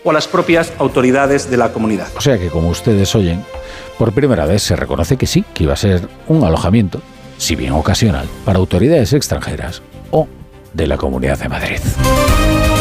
o a las propias autoridades de la comunidad. O sea que, como ustedes oyen, por primera vez se reconoce que sí, que iba a ser un alojamiento, si bien ocasional, para autoridades extranjeras o de la Comunidad de Madrid.